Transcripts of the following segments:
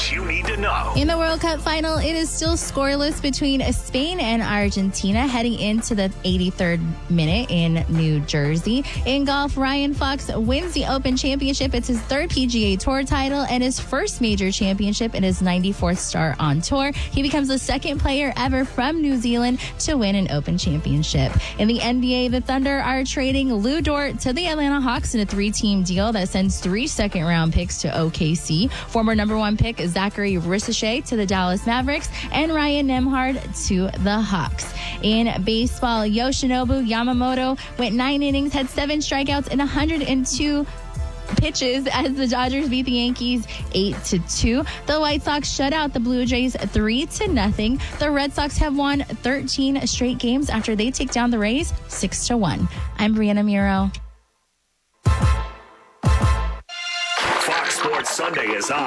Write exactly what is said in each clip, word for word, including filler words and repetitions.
what you need to know. In the World Cup final, it is still scoreless between Spain and Argentina heading into the eighty-third minute in New Jersey. In golf, Ryan Fox wins the Open Championship. It's his third P G A Tour title and his first major championship in his ninety-fourth start on tour. He becomes the second player ever from New Zealand to win an Open Championship. In the N B A, the Thunder are trading Lou Dort to the Atlanta Hawks in a three-team deal that sends three second-round picks to O K C. Former number one pick Zachary Ricochet to the Dallas Mavericks and Ryan Nembhard to the Hawks. In baseball, Yoshinobu Yamamoto went nine innings, had seven strikeouts, and one hundred two pitches as the Dodgers beat the Yankees eight to two. The White Sox shut out the Blue Jays three to nothing. The Red Sox have won thirteen straight games after they take down the Rays six to one. I'm Brianna Muro. Fox Sports Sunday is on.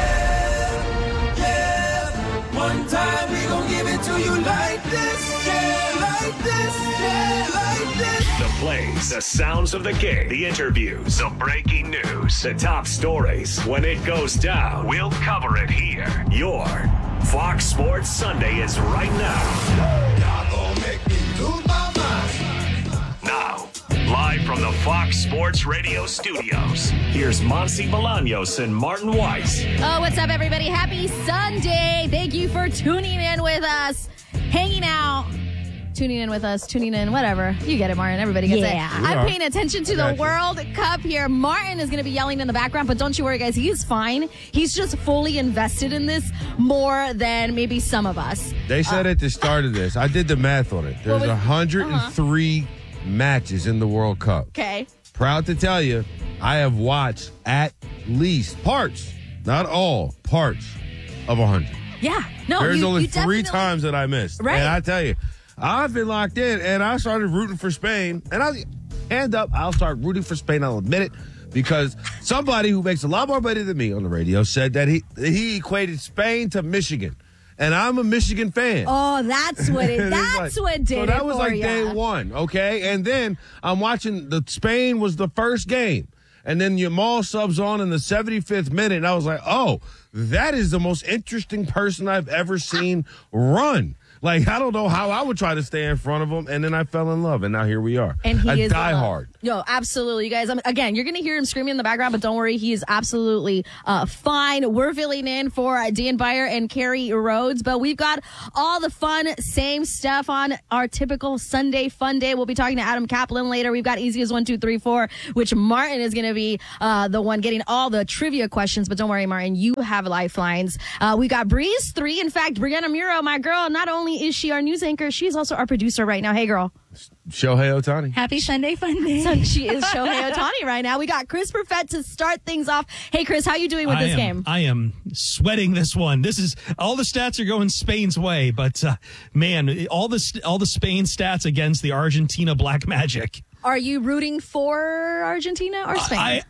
Yeah, yeah. One time we gon' give it to you like this. Yeah, like this. Yeah, like this. The plays, the sounds of the game, the interviews, the breaking news, the top stories. When it goes down, we'll cover it here. Your Fox Sports Sunday is right now. Y'all gon' make me lose my mind. Now, live from the Fox Sports Radio studios, here's Monsi Bolaños and Martin Weiss. Oh, what's up, everybody? Happy Sunday. Thank you for tuning in with us, hanging out. Tuning in with us, tuning in, whatever. You get it, Martin. Everybody gets Yeah. it. I'm paying attention to the World Cup here. Martin is going to be yelling in the background, but don't you worry, guys. He's fine. He's just fully invested in this more than maybe some of us. They said Uh, at the start of this, I did the math on it. There's was- one hundred three matches in the World Cup. Okay. Proud to tell you, I have watched at least parts, not all, parts of one hundred. Yeah. No, There's you, only you three definitely- times that I missed. Right. And I tell you, I've been locked in, and I started rooting for Spain. And I'll hand up, I'll start rooting for Spain. I'll admit it, because somebody who makes a lot more money than me on the radio said that he he equated Spain to Michigan. And I'm a Michigan fan. Oh, that's what it. And it's That's like- what did so it that was for like ya. day one, okay? And then I'm watching the Spain was the first game. And then Yamal subs on in the seventy-fifth minute. And I was like, oh, that is the most interesting person I've ever seen run. Like, I don't know how I would try to stay in front of him. And then I fell in love. And now here we are. And he a is die uh, hard. Yo, absolutely, you guys. I mean, again, you're going to hear him screaming in the background, but don't worry, he is absolutely uh, fine. We're filling in for uh, Dan Beyer and Carrie Rhodes, but we've got all the fun, same stuff on our typical Sunday fun day. We'll be talking to Adam Kaplan later. We've got Easy as one, two, three, four, which Martin is going to be uh, the one getting all the trivia questions. But don't worry, Martin, you have lifelines. Uh, we got Breeze three. In fact, Brianna Muro, my girl, not only is she our news anchor, she's also our producer right now. Hey, girl. Shohei Ohtani. Happy Sunday fun day. So she is Shohei Ohtani right now. We got Chris Perfett to start things off. Hey, Chris, how you doing with I this am, game? I am sweating this one. This is all the stats are going Spain's way, but uh, man, all the st- all the Spain stats against the Argentina Black Magic. Are you rooting for Argentina or Spain? I,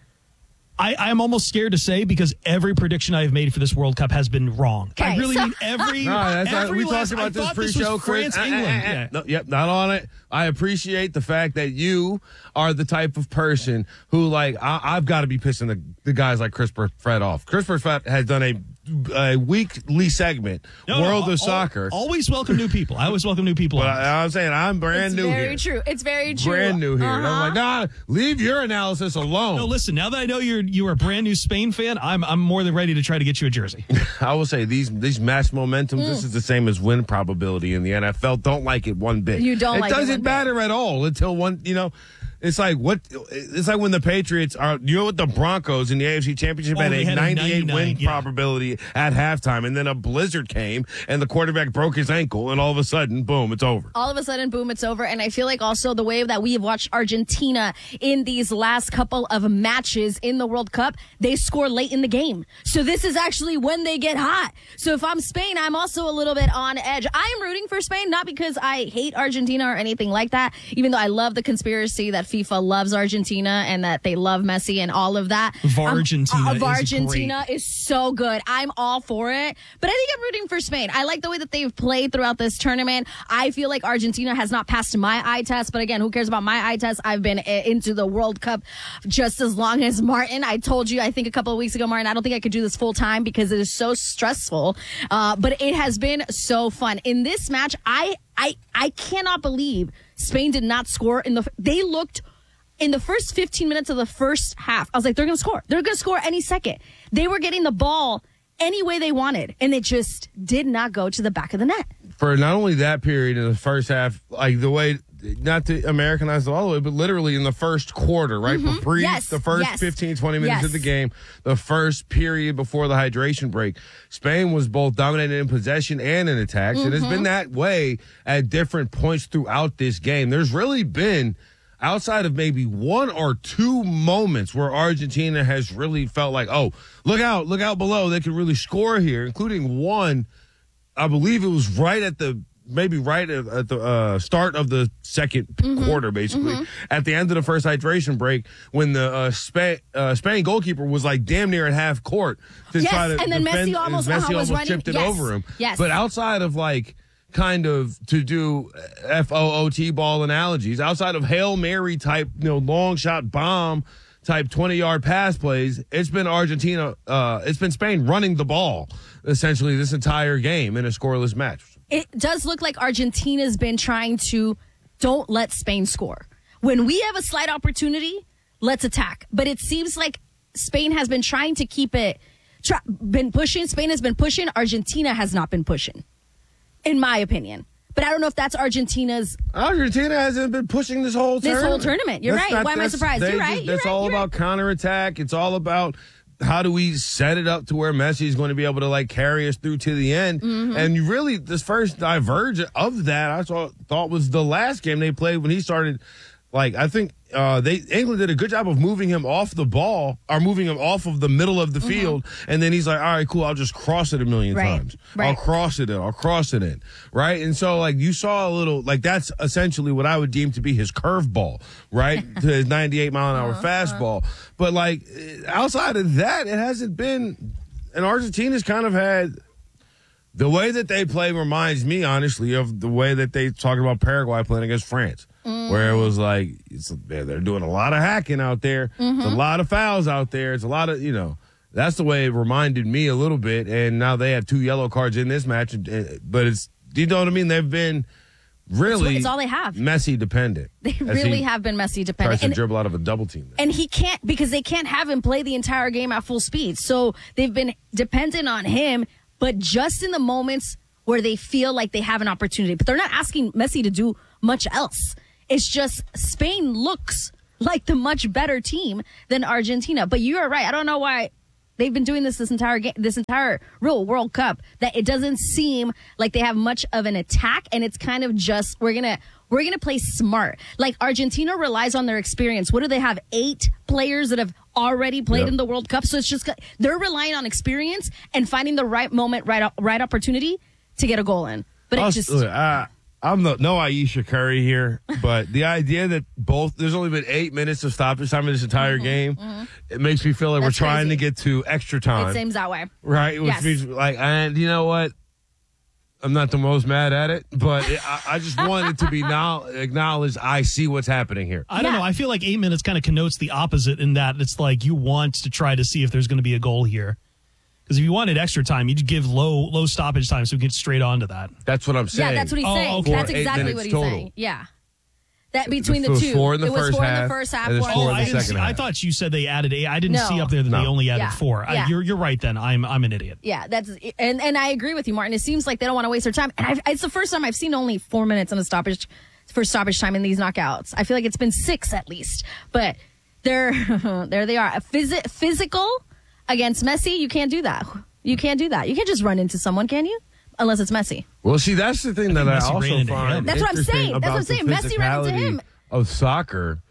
I, I'm almost scared to say, because every prediction I've made for this World Cup has been wrong. I Okay, really so- mean every. No, that's not, every we last, talked I about this thought this pre-show, was Chris. France, Uh, uh, England. uh, uh, Yeah. no, yep, not on it. I appreciate the fact that you are the type of person who, like, I, I've got to be pissing the, the guys like Chris Perfett off. Chris Perfett has done a a weekly segment, No, World no, of al- Soccer. Always welcome new people. I always welcome new people. But on this. I, I'm saying I'm brand it's new very here. true. It's very true. Brand new here. And Uh-huh. I'm like, nah, leave your analysis alone. No, listen. Now that I know you're you are a brand new Spain fan, I'm I'm more than ready to try to get you a jersey. I will say these these match momentums, Mm. this is the same as win probability in the N F L. Don't like it one bit. You don't it like it doesn't one bit. matter at all until one, you know, it's like what it's like when the Patriots are, you know what, the Broncos in the A F C Championship Oh, had they a had a ninety-eight win ninety-nine, yeah. probability at halftime, and then a blizzard came and the quarterback broke his ankle, and all of a sudden, boom, it's over. All of a sudden, boom, it's over. And I feel like also the way that we have watched Argentina in these last couple of matches in the World Cup, they score late in the game. So this is actually when they get hot. So if I'm Spain, I'm also a little bit on edge. I am rooting for Spain, not because I hate Argentina or anything like that, even though I love the conspiracy that FIFA loves Argentina and that they love Messi and all of that. Vargentina um, uh, is Vargentina great. is so good. I'm all for it. But I think I'm rooting for Spain. I like the way that they've played throughout this tournament. I feel like Argentina has not passed my eye test. But again, who cares about my eye test? I've been into the World Cup just as long as Martin. I told you, I think a couple of weeks ago, Martin, I don't think I could do this full time because it is so stressful. Uh, but it has been so fun. In this match, I I I cannot believe Spain did not score in the they looked in the first fifteen minutes of the first half. I was like, they're going to score. They're going to score any second. They were getting the ball any way they wanted, and it just did not go to the back of the net. For not only that period in the first half, like the way, not to Americanize it all the way, but literally in the first quarter, right? Mm-hmm. Pre Yes, the first yes. fifteen, twenty minutes Yes. of the game, the first period before the hydration break, Spain was both dominated in possession and in attacks. Mm-hmm. And it's been that way at different points throughout this game. There's really been, outside of maybe one or two moments where Argentina has really felt like, oh, look out, look out below. They could really score here, including one, I believe it was right at the, maybe right at, at the uh, start of the second Mm-hmm. quarter, basically, mm-hmm. at the end of the first hydration break when the uh, Spain, uh, Spain goalkeeper was like damn near at half court to Yes, try to and then defend, Messi almost- Messi uh-huh, was almost running- chipped it yes, over him. yes. But outside of like, kind of to do F O O T ball analogies, outside of Hail Mary type, you know, long shot bomb type twenty yard pass plays, it's been Argentina, uh, it's been Spain running the ball essentially this entire game in a scoreless match. It does look like Argentina's been trying to don't let Spain score. When we have a slight opportunity, let's attack. But it seems like Spain has been trying to keep it, try, been pushing. Spain has been pushing. Argentina has not been pushing, in my opinion. But I don't know if that's Argentina's. Argentina hasn't been pushing this whole This tournament. whole tournament. You're That's right. not- Why am I that's- surprised? they You're just- right. You're That's right. all You're about counterattack. It's all about how do we set it up to where Messi is going to be able to like carry us through to the end. Mm-hmm. And you really, this first divergence of that, I saw, thought was the last game they played when he started. Like, I think uh, they England did a good job of moving him off the ball or moving him off of the middle of the Mm-hmm. field. And then he's like, all right, cool. I'll just cross it a million Right, times. right. I'll cross it in. I'll cross it in. Right. And so, like, you saw a little, like, that's essentially what I would deem to be his curveball, right? To his ninety-eight mile an hour Uh-huh. fastball. But, like, outside of that, it hasn't been, and Argentina's kind of had, the way that they play reminds me, honestly, of the way that they talk about Paraguay playing against France, Mm. where it was like, it's, they're, they're doing a lot of hacking out there. Mm-hmm. It's a lot of fouls out there. It's a lot of, you know, that's the way it reminded me a little bit. And now they have two yellow cards in this match. and- and- But it's, you know what I mean? They've been really It's all they have. Messi dependent. They as really he have been Messi Tries dependent. to And, dribble out of a double team. there. and he can't because they can't have him play the entire game at full speed. So they've been dependent on him, but just in the moments where they feel like they have an opportunity. But they're not asking Messi to do much else. It's just Spain looks like the much better team than Argentina. But you are right. I don't know why they've been doing this this entire game, this entire real World Cup, that it doesn't seem like they have much of an attack, and it's kind of just we're gonna we're gonna play smart. Like Argentina relies on their experience. What do they have? Eight players that have already played Yep. in the World Cup, so it's just they're relying on experience and finding the right moment, right right opportunity to get a goal in. But it I'll- just look, I, I'm the, no Aisha Curry here, but the idea that both, there's only been eight minutes of stoppage time in this entire game, it makes me feel like That's we're trying crazy. to get to extra it time. seems that way. Right? Which Yes. means, like, and you know what? I'm not the most mad at it, but it, I, I just wanted to be now acknowledged. I see what's happening here. I don't Yeah. know. I feel like eight minutes kind of connotes the opposite in that it's like you want to try to see if there's going to be a goal here. Because if you wanted extra time, you'd give low low stoppage time so we get straight on to that. That's what I'm saying. Yeah, that's what he's Oh, saying. okay. That's Four, eight exactly minutes what he's total. saying. Yeah. That between the It was two. four in the it was first four in half, the first half, and it's four four in in the the second. second I half. thought you said they added eight. I didn't No. see up there that No. they only added Yeah. four. I, Yeah. you're you're right. Then I'm I'm an idiot. Yeah, that's and and I agree with you, Martin. It seems like they don't want to waste their time. And I've, it's the first time I've seen only four minutes on a stoppage for stoppage time in these knockouts. I feel like it's been six at least. But there, there they are. A phys- physical against Messi, you can't do that. You can't do that. You can't just run into someone, can you? Unless it's Messi. Well, see, that's the thing that I Messi ran also into find him. That's what I'm interesting saying. That's about what I'm saying. the Messi ran into physicality him. of soccer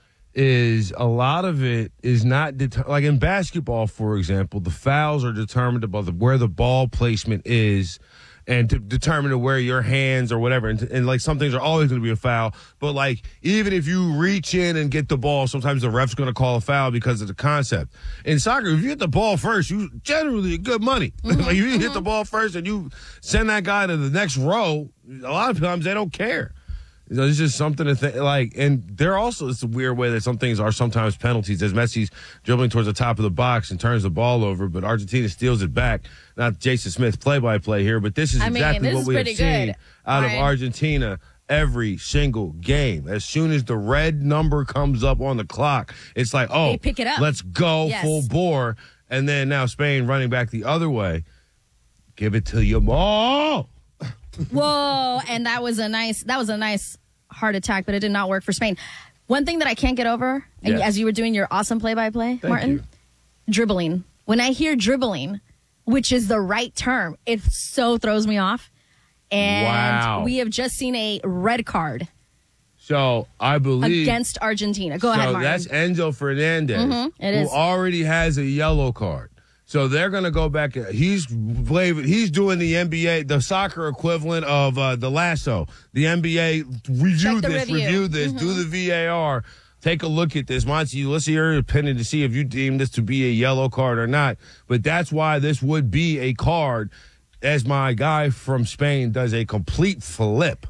is a lot of it is not det- like in basketball, for example, the fouls are determined by the, where the ball placement is and to determine to where your hands or whatever. And, and like some things are always going to be a foul. But like even if you reach in and get the ball, sometimes the ref's going to call a foul because of the concept. In soccer, if you hit the ball first, you generally get good money. Mm-hmm. Like if you hit the ball first and you send that guy to the next row, a lot of times they don't care. You know, it's just something to think like, and there also it's a weird way that some things are sometimes penalties. As Messi's dribbling towards the top of the box and turns the ball over, but Argentina steals it back. Not Jason Smith play-by-play here, but this is I mean, exactly this what is we have pretty seen good. out of Right. Argentina every single game. As soon as the red number comes up on the clock, it's like, oh, They pick it up. let's go Yes. full bore. And then now Spain running back the other way. Give it to you all. Whoa, and that was a nice that was a nice heart attack, but it did not work for Spain. One thing that I can't get over, and Yes. as you were doing your awesome play-by-play, Thank Martin, you. dribbling. When I hear dribbling, which is the right term, it so throws me off. And Wow. we have just seen a red card So I believe against Argentina. Go so ahead, Martin. that's Enzo Fernandez, it who is. already has a yellow card. So they're going to go back. He's playing, He's doing the N B A, the soccer equivalent of uh, the lasso. The N B A review Check the this, review. review this, do the V A R. Take a look at this, Monty. Let's hear your opinion to see if you deem this to be a yellow card or not. But that's why this would be a card, as my guy from Spain does a complete flip.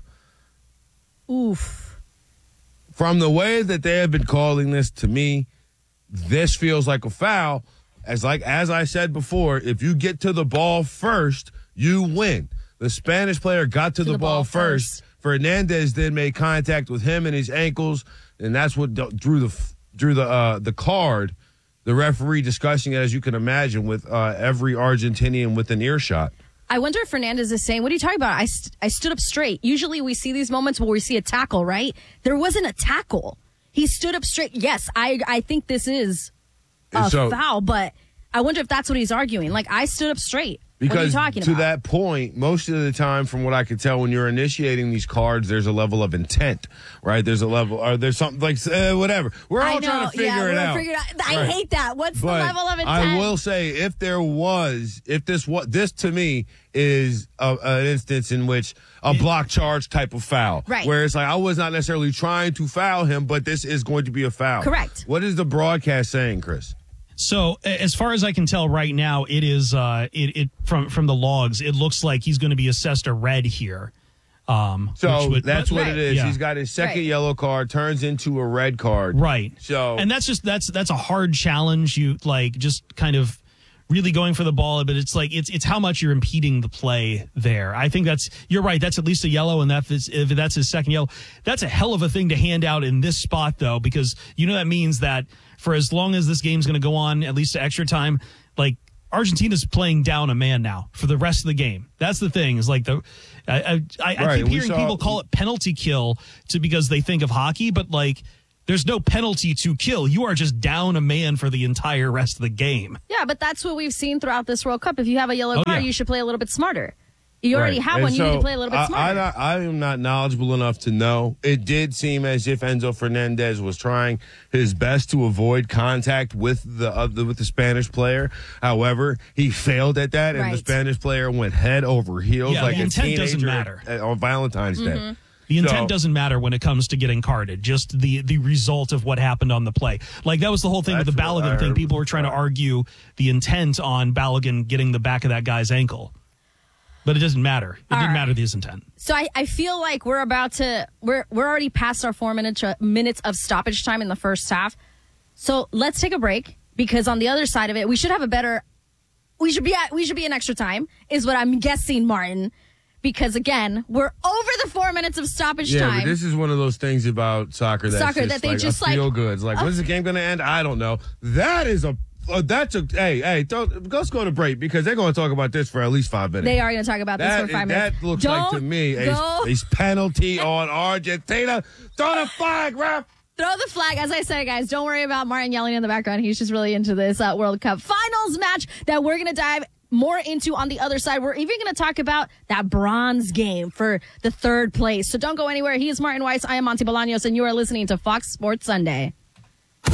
Oof. From the way that they have been calling this, to me, this feels like a foul. As like as I said before, if you get to the ball first, you win. The Spanish player got to, the, the ball, ball first. first. Fernandez then made contact with him and his ankles, and that's what d- drew the drew the uh, the card. The referee discussing it, as you can imagine, with uh, every Argentinian within earshot. I wonder if Fernandez is saying, what are you talking about? I, st- I stood up straight. Usually we see these moments where we see a tackle, right? There wasn't a tackle. He stood up straight. Yes, I I think this is a And so- foul, but I wonder if that's what he's arguing. Like, I stood up straight. What are you Because talking to about? that point, most of the time, from what I could tell, when you're initiating these cards, there's a level of intent, right? There's a level, or there's something like uh, whatever. We're all I know, trying to figure yeah, it we're out. figuring out. I Right. hate that. What's But the level of intent? I will say, if there was, if this was, this to me is a, an instance in which a block charge type of foul, Right. Where it's like I was not necessarily trying to foul him, but this is going to be a foul. Correct. What is the broadcast saying, Chris? So a- as far as I can tell right now, it is uh, it, it from from the logs. It looks like he's going to be assessed a red here. Um, So which would- that's what Right. it is. Yeah. He's got his second Right. yellow card, turns into a red card. right. So and that's just that's that's a hard challenge. You like just kind of really going for the ball, but it's like it's it's how much you're impeding the play there. I think that's you're right. That's at least a yellow, and that is, if that's his second yellow, that's a hell of a thing to hand out in this spot, though, because you know that means that for as long as this game's going to go on, at least to extra time, like Argentina's playing down a man now for the rest of the game. That's the thing. Is like the I I, I, I Right, keep we hearing saw- people call it penalty kill to because they think of hockey, but like. There's no penalty to kill. You are just down a man for the entire rest of the game. Yeah, but that's what we've seen throughout this World Cup. If you have a yellow Oh, card, yeah. you should play a little bit smarter. You already Right. have And one. You need so to play a little bit I- smarter. I, not- I am not knowledgeable enough to know. It did seem as if Enzo Fernandez was trying his best to avoid contact with the uh, the- with the Spanish player. However, he failed at that, and the Right. Spanish player went head over heels Yeah, like the a intent teenager doesn't matter. at- on Valentine's Mm-hmm. Day. The intent So- doesn't matter when it comes to getting carded, just the the result of what happened on the play. Like that was the whole thing with the That's what I Balogun thing. heard People was were trying to right. argue the intent on Balogun getting the back of that guy's ankle. But it doesn't matter. It All didn't right. matter his intent. So I, I feel like we're about to we're we're already past our four minutes minutes of stoppage time in the first half. So let's take a break because on the other side of it, we should have a better. We should be at we should be in extra time is what I'm guessing, Martin. Because again, we're over the four minutes of stoppage Yeah, time. but this is one of those things about soccer that's Soccer just that they like just, a like- feel good. It's like, when's the game going to end? I don't know. That is a. Uh, that's a. Hey, hey, don't, let's go to break because they're going to talk about this for at least five minutes. they are going to talk about this That, for five that minutes. looks Don't like to me a, go- a penalty on Argentina. Throw the flag, ref. Throw the flag. As I said, guys, don't worry about Martin yelling in the background. He's just really into this uh, World Cup finals match that we're going to dive more into on the other side. We're even going to talk about that bronze game for the third place. So don't go anywhere. He is Martin Weiss. I am Monty Bolaños, and you are listening to Fox Sports Sunday. N B A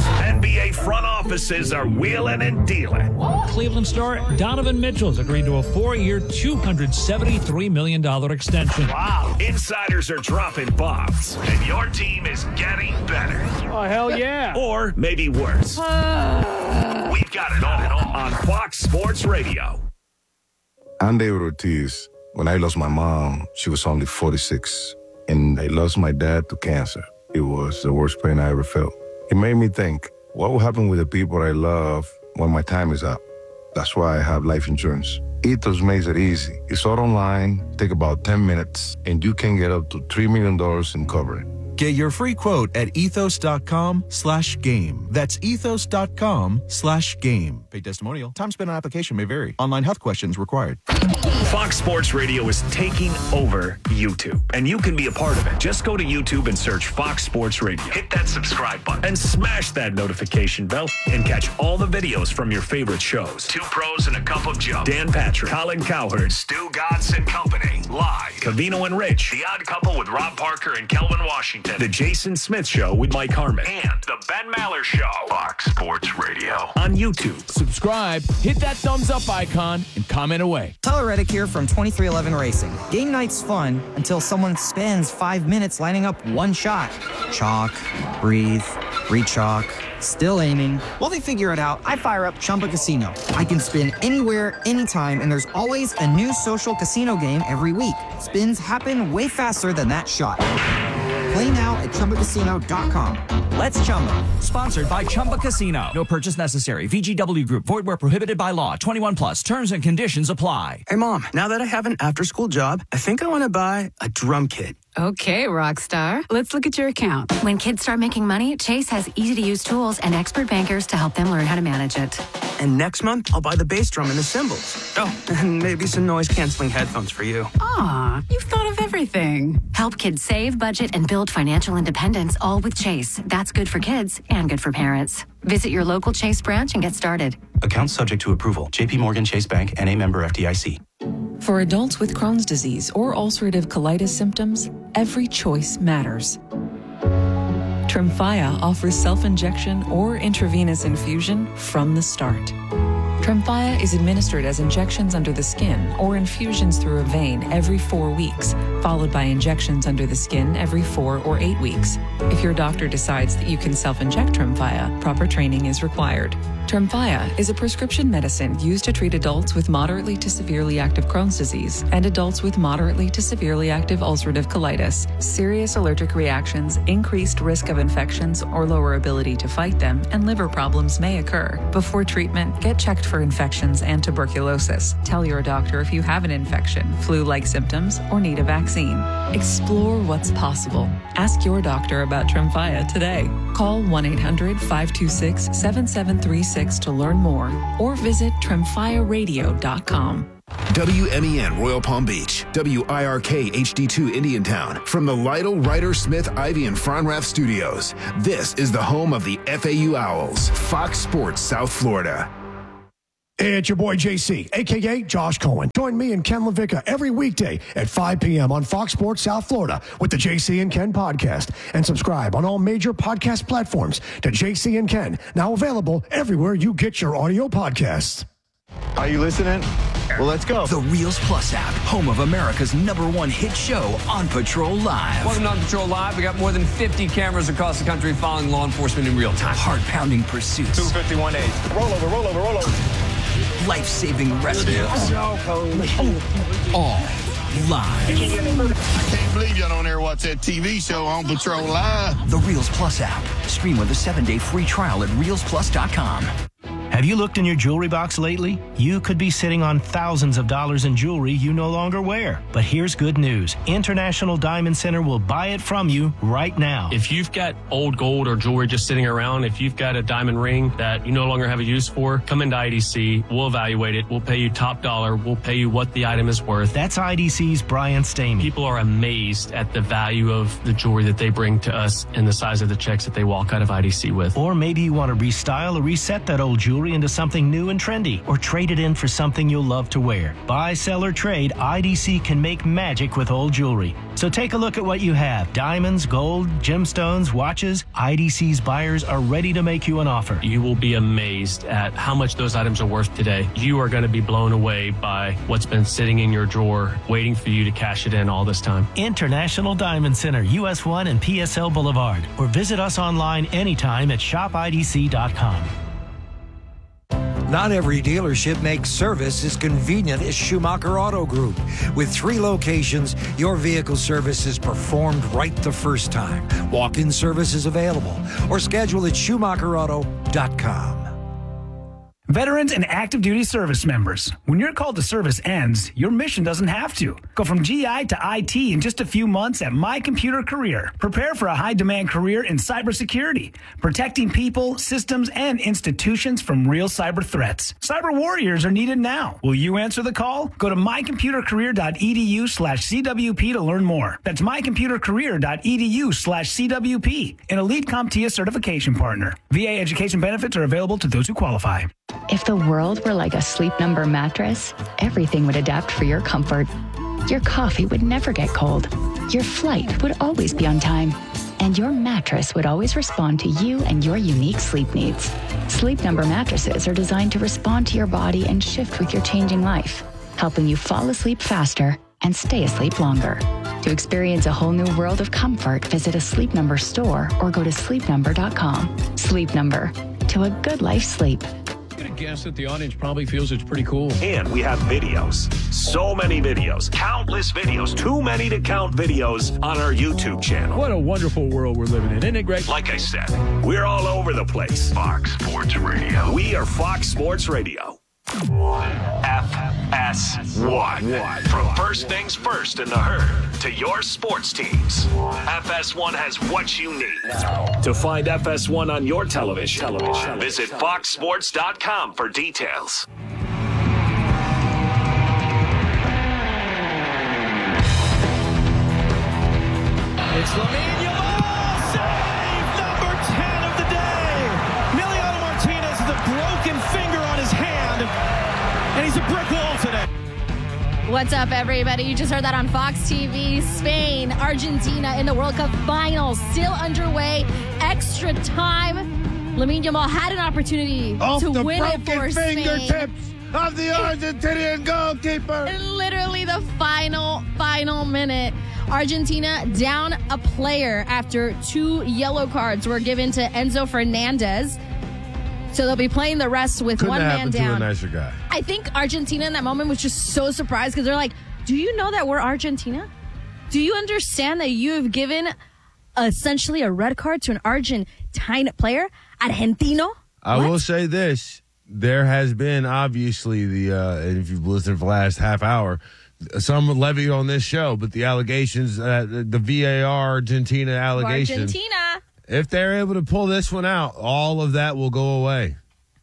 B A front offices are wheeling and dealing. Cleveland star Donovan Mitchell's agreed to a four-year, two hundred seventy-three million dollars extension. Wow. Insiders are dropping bombs, and your team is getting better. Oh, hell yeah. Or maybe worse. We've got it all on Fox Sports Radio. I'm David Ortiz. When I lost my mom, she was only forty-six, and I lost my dad to cancer. It was the worst pain I ever felt. It made me think, what will happen with the people I love when my time is up? That's why I have life insurance. Ethos makes it easy. It's all online, take about ten minutes, and you can get up to three million dollars in coverage. Get your free quote at ethos.com slash game. That's ethos.com slash game. Paid testimonial. Time spent on application may vary. Online health questions required. Fox Sports Radio is taking over YouTube, and you can be a part of it. Just go to YouTube and search Fox Sports Radio. Hit that subscribe button and smash that notification bell and catch all the videos from your favorite shows. Two Pros and a Cup of Joe. Dan Patrick, Colin Cowherd, Stu Gatz and Company. Live. Cavino and Rich. The Odd Couple with Rob Parker and Kelvin Washington. The Jason Smith Show with Mike Harmon. And The Ben Maller Show. Fox Sports Radio. On YouTube. Subscribe, hit that thumbs up icon, and comment away. Tyler Reddick here from twenty-three eleven Racing. Game night's fun until someone spends five minutes lining up one shot. Chalk, breathe, re-chalk, still aiming. While they figure it out, I fire up Chumba Casino. I can spin anywhere, anytime, and there's always a new social casino game every week. Spins happen way faster than that shot. Play now at Chumba Casino dot com. Let's Chumba. Sponsored by Chumba Casino. No purchase necessary. V G W Group. Void where prohibited by law. twenty-one plus. Terms and conditions apply. Hey, Mom. Now that I have an after-school job, I think I want to buy a drum kit. Okay, Rockstar. Let's look at your account. When kids start making money, Chase has easy-to-use tools and expert bankers to help them learn how to manage it. And next month, I'll buy the bass drum and the cymbals. Oh, and maybe some noise-canceling headphones for you. Aw, you've thought of everything. Help kids save, budget, and build financial independence, all with Chase. That's good for kids and good for parents. Visit your local Chase branch and get started. Accounts subject to approval. J P Morgan Chase Bank, N A member F D I C. For adults with Crohn's disease or ulcerative colitis symptoms, every choice matters. Tremfya offers self-injection or intravenous infusion from the start. Tremfya is administered as injections under the skin or infusions through a vein every four weeks, followed by injections under the skin every four or eight weeks. If your doctor decides that you can self-inject Tremfya, proper training is required. Tremfya is a prescription medicine used to treat adults with moderately to severely active Crohn's disease and adults with moderately to severely active ulcerative colitis. Serious allergic reactions, increased risk of infections or lower ability to fight them, and liver problems may occur. Before treatment, get checked for infections and tuberculosis. Tell your doctor if you have an infection, flu-like symptoms, or need a vaccine. Explore what's possible. Ask your doctor about Tremfya today. Call one eight hundred five two six seven seven three six to learn more or visit tremfya radio dot com. W M E N Royal Palm Beach, W I R K H D two Indiantown. From the Lytle, Ryder, Smith, Ivy, and Fronrath studios, this is the home of the F A U Owls, Fox Sports South Florida. It's your boy J C, a k a. Josh Cohen. Join me and Ken LaVicka every weekday at five p.m. on Fox Sports South Florida with the J C and Ken podcast. And subscribe on all major podcast platforms to J C and Ken, now available everywhere you get your audio podcasts. Are you listening? Well, let's go. The Reels Plus app, home of America's number one hit show, On Patrol Live. Welcome to On Patrol Live. We got more than fifty cameras across the country following law enforcement in real time. Heart-pounding pursuits. two fifty-one eight. Roll over, roll over, roll over. Life-saving rescues. All live. I can't believe y'all don't ever watch that T V show On Patrol Live. The Reels Plus app. Stream with a seven-day free trial at reels plus dot com. Have you looked in your jewelry box lately? You could be sitting on thousands of dollars in jewelry you no longer wear. But here's good news. International Diamond Center will buy it from you right now. If you've got old gold or jewelry just sitting around, if you've got a diamond ring that you no longer have a use for, come into I D C. We'll evaluate it. We'll pay you top dollar. We'll pay you what the item is worth. That's I D C's Brian Stamey. People are amazed at the value of the jewelry that they bring to us and the size of the checks that they walk out of I D C with. Or maybe you want to restyle or reset that old jewelry jewelry into something new and trendy, or trade it in for something you'll love to wear. Buy, sell, or trade, I D C can make magic with old jewelry. So take a look at what you have. Diamonds, gold, gemstones, watches. I D C's buyers are ready to make you an offer. You will be amazed at how much those items are worth today. You are going to be blown away by what's been sitting in your drawer, waiting for you to cash it in all this time. International Diamond Center, U S one and P S L Boulevard. Or visit us online anytime at shop I D C dot com. Not every dealership makes service as convenient as Schumacher Auto Group. With three locations, your vehicle service is performed right the first time. Walk-in service is available, or schedule at schumacher auto dot com. Veterans and active duty service members, when your call to service ends, your mission doesn't have to. Go from G I to I T in just a few months at My Computer Career. Prepare for a high-demand career in cybersecurity, protecting people, systems, and institutions from real cyber threats. Cyber warriors are needed now. Will you answer the call? Go to my computer career dot e d u slash c w p to learn more. That's my computer career dot e d u slash c w p, an Elite CompTIA certification partner. V A education benefits are available to those who qualify. If the world were like a Sleep Number mattress, everything would adapt for your comfort. Your coffee would never get cold. Your flight would always be on time. And your mattress would always respond to you and your unique sleep needs. Sleep Number mattresses are designed to respond to your body and shift with your changing life, helping you fall asleep faster and stay asleep longer. To experience a whole new world of comfort, visit a Sleep Number store or go to sleep number dot com. Sleep Number, to a good life sleep. Guess that the audience probably feels it's pretty cool. And we have videos. So many videos. Countless videos. Too many to count videos on our YouTube channel. What a wonderful world we're living in, isn't it, Greg? Like I said, we're all over the place. Fox Sports Radio. We are Fox Sports Radio. F S one. From first things first in the herd to your sports teams, F S one has what you need. To find F S one on your television, television. Visit fox sports dot com for details. It's Lamine Yamal, save number ten of the day. Emiliano Martinez with a broken finger on his hand, and he's a brick wall today. What's up, everybody? You just heard that on Fox T V. Spain, Argentina in the World Cup Finals, still underway. Extra time. Lamine Yamal had an opportunity Off to the win it broken for Spain. fingertips of the Argentinian goalkeeper. Literally the final, final minute. Argentina down a player after two yellow cards were given to Enzo Fernandez. So they'll be playing the rest with Couldn't one man happen down. to a nicer guy. I think Argentina in that moment was just so surprised because they're like, do you know that we're Argentina? Do you understand that you have given essentially a red card to an Argentine player? Argentino? I What? will say this. There has been, obviously, the uh, if you've listened for the last half hour, some levied on this show, but the allegations, uh, the V A R Argentina allegations. Argentina. If they're able to pull this one out, all of that will go away.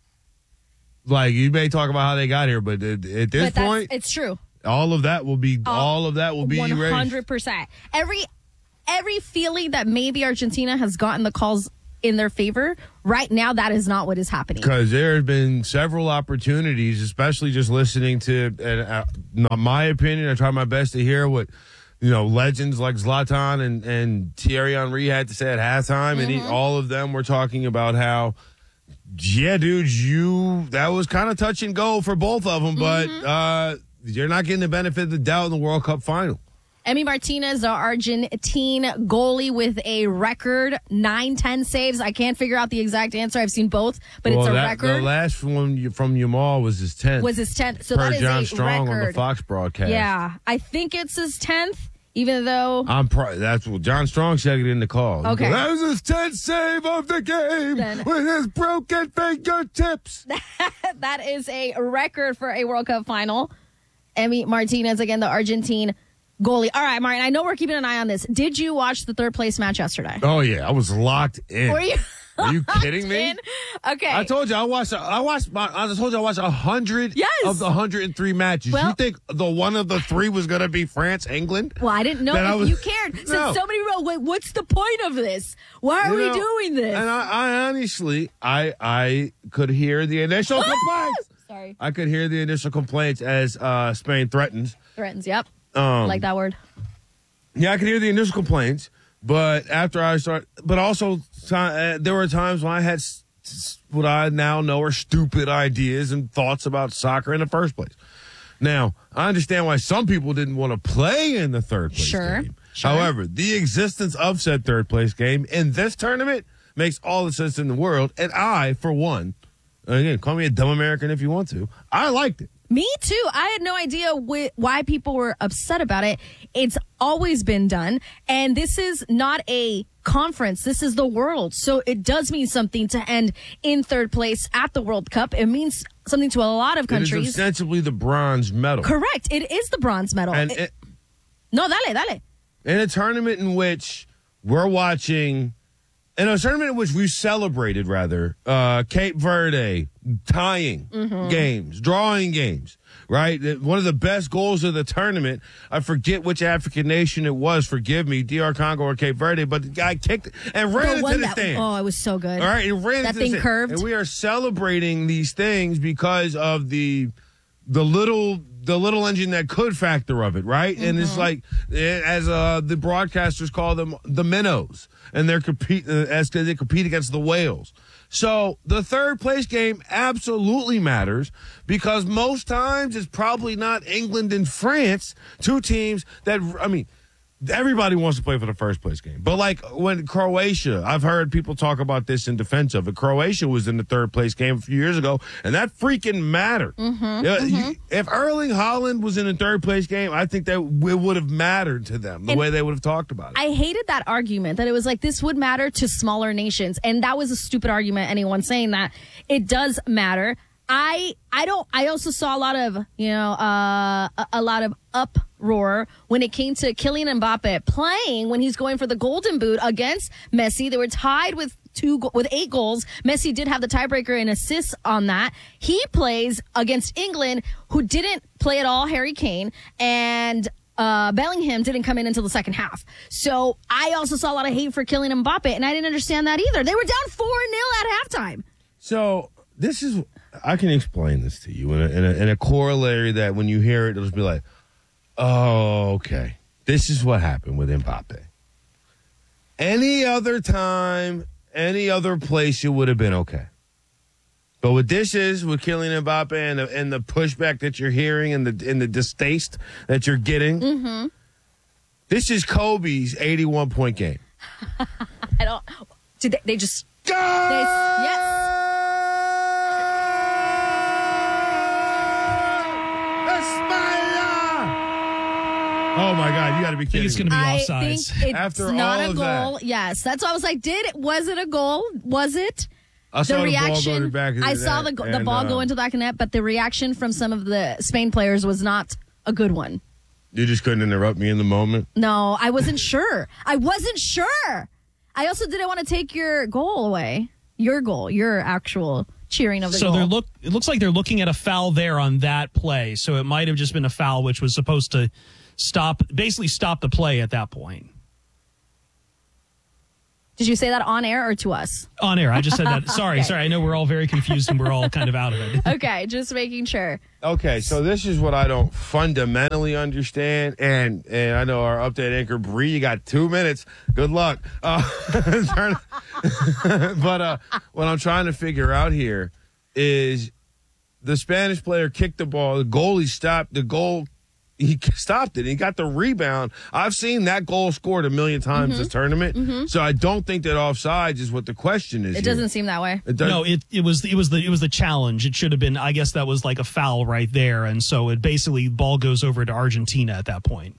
Like, you may talk about how they got here, but at, at this But that's- point, it's true. all of that will be all of that will be one erased. hundred percent. Every every feeling that maybe Argentina has gotten the calls in their favor, right now that is not what is happening. Because there have been several opportunities, especially just listening to, and uh, in my opinion, I try my best to hear what, you know, legends like Zlatan and, and Thierry Henry had to say at halftime, and he, all of them were talking about how, yeah, dude, you, that was kind of touch and go for both of them, but uh, you're not getting the benefit of the doubt in the World Cup final. Emi Martinez, the Argentine goalie with a record nine ten saves. I can't figure out the exact answer. I've seen both, but well, it's a that, record. The last one you- from Yamal was his tenth. Was his tenth. So per that is John a Strong record. on the Fox broadcast. Yeah, I think it's his tenth, even though. I'm pro- that's what John Strong said it in the call. Okay. That was his tenth save of the game Then- with his broken fingertips. That is a record for a World Cup final. Emi Martinez, again, the Argentine goalie. All right, Martin, I know we're keeping an eye on this. Did you watch the third place match yesterday? Oh, yeah. I was locked in. Were you? Are you kidding me? Okay. I told you I watched. I watched. My, I told you I watched a hundred Yes. of the hundred and three matches. Well- you think the one of the three was going to be France, England? Well, I didn't know Then if I was- you cared. Since No. somebody wrote, Wait, what's the point of this? Why are You we know, doing this? And I, I honestly, I I could hear the initial complaints. Sorry. I could hear the initial complaints as uh, Spain threatens. Threatens, yep. Um, I like that word. Yeah, I could hear the initial complaints, but after I start, but also uh, there were times when I had s- s- what I now know are stupid ideas and thoughts about soccer in the first place. Now, I understand why some people didn't want to play in the third place Sure. game. Sure. However, the existence of said third place game in this tournament makes all the sense in the world. And I, for one, again, call me a dumb American if you want to, I liked it. Me too. I had no idea wh- why people were upset about it. It's always been done. And this is not a conference. This is the world. So it does mean something to end in third place at the World Cup. It means something to a lot of It is countries. ostensibly the bronze medal. Correct. It is the bronze medal. And It- it- no, dale, dale. in a tournament in which we're watching, in a tournament in which we celebrated, rather, uh, Cape Verde tying Mhm. games, drawing games, right? One of the best goals of the tournament. I forget which African nation it was. Forgive me, D R Congo or Cape Verde, but the guy kicked it and ran The into one the that- stand. Oh, it was so good. All right, it ran that into the thing stand. curved. And we are celebrating these things because of the the little the little engine that could factor of it, right? And it's like, eh, as uh, the broadcasters call them, the minnows, and they're compete uh, as they compete against the whales. So the third place game absolutely matters because most times it's probably not England and France, two teams that, I mean, everybody wants to play for the first place game. But like when Croatia, I've heard people talk about this in defense of it. Croatia was in the third place game a few years ago, and that freaking mattered. Mm-hmm, Yeah, mm-hmm. you- if Erling Haaland was in the third place game, I think that it would have mattered to them the And way they would have talked about it. I hated that argument that it was like this would matter to smaller nations. And that was a stupid argument, anyone saying that. It does matter. I I don't I also saw a lot of, you know, uh a, a lot of uproar when it came to Kylian Mbappe playing when he's going for the golden boot against Messi. They were tied with two go- with eight goals. Messi did have the tiebreaker and assists on that. He plays against England, who didn't play at all, Harry Kane, and uh, Bellingham didn't come in until the second half. So I also saw a lot of hate for Kylian Mbappe, and I didn't understand that either. They were down four nil at halftime. So this is, I can explain this to you in a, in a, in a corollary that when you hear it, it'll be like, oh, okay. This is what happened with Mbappe. Any other time, any other place, it would have been okay. But what this is with Kylian Mbappe and the, and the pushback that you're hearing and the and the distaste that you're getting, Mm-hmm. this is Kobe's eighty-one point game. I don't. Did they, they just? They, yes. Oh my God! You got to be kidding! it's going to be I offsides. think it's After not all a of goal. that. Yes, that's why I was like, did it? Was it a goal? Was it? I saw the ball go to the back of the I saw net, the the and, ball go uh, into the back of the net, but the reaction from some of the Spain players was not a good one. You just couldn't interrupt me in the moment. No, I wasn't sure. I wasn't sure. I also didn't want to take your goal away. Your goal, your actual cheering of the so goal. they're look. It looks like they're looking at a foul there on that play. So it might have just been a foul, which was supposed to stop, basically stop the play at that point. Did you say that on air or to us? On air, I just said that. Sorry, Okay. sorry. I know we're all very confused and we're all kind of out of it. Okay, just making sure. Okay, so this is what I don't fundamentally understand, and and I know our update anchor Bree, you got two minutes. Good luck. Uh, turn- but uh, what I'm trying to figure out here is the Spanish player kicked the ball, the goalie stopped the goal. He stopped it. He got the rebound. I've seen that goal scored a million times Mhm. this tournament, Mhm. so I don't think that offsides is what the question is. It here. doesn't seem that way. It does- No, it it was it was the it was the challenge. It should have been. I guess that was like a foul right there, and so it basically ball goes over to Argentina at that point.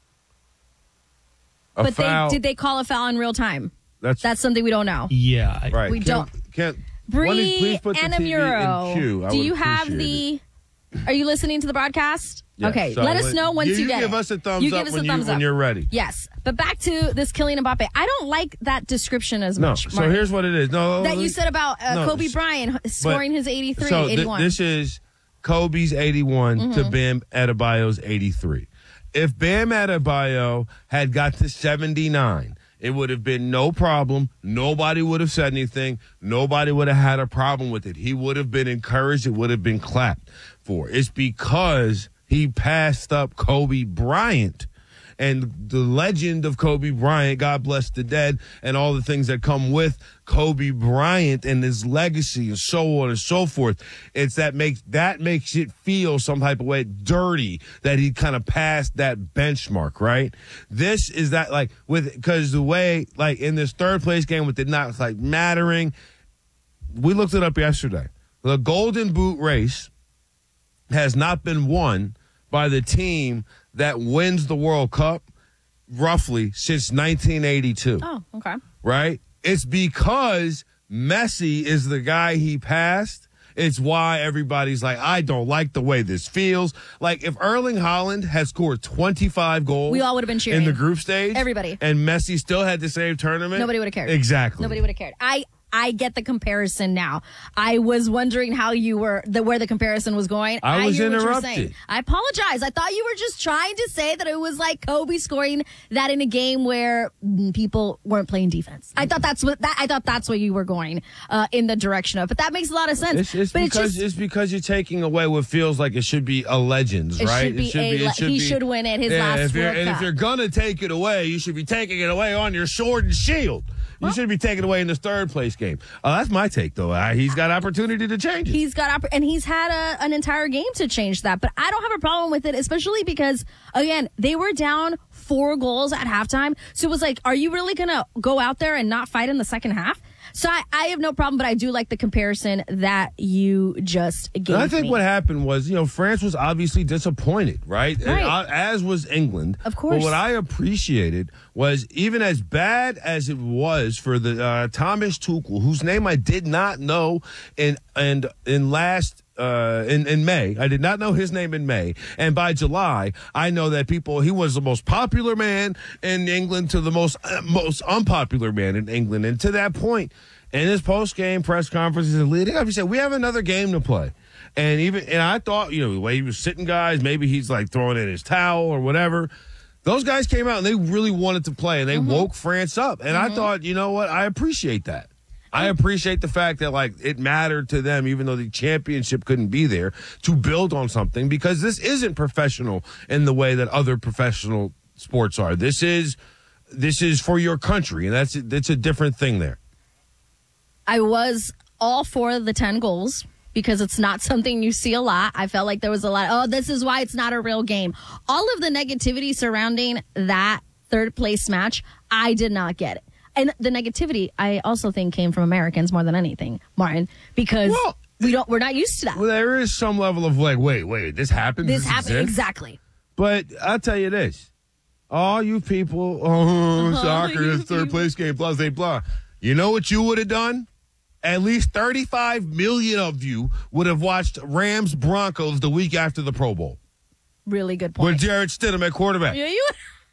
A but foul- they did they call a foul in real time? That's That's something we don't know. Yeah, right. We Can- don't. Can, Bree Wendy, please put the T V in Anamuro, queue. I do would you have appreciate the? Are you listening to the broadcast? Yeah, Okay, so let us know once you, you, you get give it. us a thumbs you up give us when, a you, thumbs when up. you're ready. Yes, but back to this Kylian Mbappe. I don't like that description as No, much. so Martin, here's what it is. No, that you said about uh, no, Kobe Bryant scoring his eighty-three, so th- eighty-one. this is Kobe's eighty-one Mhm. to Bam Adebayo's eighty-three. If Bam Adebayo had got to seventy-nine, it would have been no problem. Nobody would have said anything. Nobody would have had a problem with it. He would have been encouraged. It would have been clapped for. It's because he passed up Kobe Bryant and the legend of Kobe Bryant, God bless the dead, and all the things that come with Kobe Bryant and his legacy and so on and so forth. It's that makes that makes it feel some type of way dirty that he kind of passed that benchmark, right? This is that like with because the way like in this third place game with it not like mattering, we looked it up yesterday. The Golden Boot race has not been won by the team that wins the World Cup roughly since nineteen eighty-two. Oh, okay. Right? It's because Messi is the guy he passed. It's why everybody's like, I don't like the way this feels. Like if Erling Haaland had scored twenty-five goals, We all would have been cheering. in the group stage. Everybody. And Messi still had the same tournament. Nobody would have cared. Exactly. Nobody would have cared. I I get the comparison now. I was wondering how you were, the where the comparison was going. I was hear what you're interrupted. saying. I apologize. I thought you were just trying to say that it was like Kobe scoring that in a game where mm, people weren't playing defense. I thought that's what that. I thought that's what you were going uh, in the direction of. But that makes a lot of sense. It's, it's but because it's just, it's because you're taking away what feels like it should be a Legends, It right? should be a le- he should win it, his last if you're, World And Cup. if you're gonna take it away, you should be taking it away on your sword and shield. You should be taking it away in this third place game. Oh, that's my take, though. Uh, he's got opportunity to change it. He's got opp- and he's had a, an entire game to change that. But I don't have a problem with it, especially because again they were down four goals at halftime. So it was like, are you really gonna go out there and not fight in the second half? So I, I have no problem, but I do like the comparison that you just gave And I think me. what happened was, you know, France was obviously disappointed, right? Right. And, uh, as was England. Of course. But what I appreciated was even as bad as it was for the uh, Thomas Tuchel, whose name I did not know in and in last. Uh, in, in May. I did not know his name in May. And by July, I know that people, he was the most popular man in England to the most, uh, most unpopular man in England. And to that point, in his post-game press conferences and leading up, he said, we have another game to play. And even, and I thought, you know, the way he was sitting guys, maybe he's like throwing in his towel or whatever. Those guys came out and they really wanted to play and they mm-hmm. woke France up. And mm-hmm. I thought, you know what? I appreciate that. I appreciate the fact that, like, it mattered to them, even though the championship couldn't be there, to build on something because this isn't professional in the way that other professional sports are. This is this is for your country, and that's that's a different thing there. I was all for the ten goals because it's not something you see a lot. I felt like there was a lot. Oh, this is why it's not a real game. All of the negativity surrounding that third place match, I did not get it. And the negativity, I also think, came from Americans more than anything, Martin, because well, we don't, we're not used to that. Well, there is some level of like, wait, wait, this happened. This, this happened exists? exactly. But I'll tell you this: all you people, oh, soccer, this third place game, blah, blah, blah. You know what you would have done? At least thirty-five million of you would have watched Rams Broncos the week after the Pro Bowl. Really good point. With Jarrett Stidham at quarterback. Yeah, you.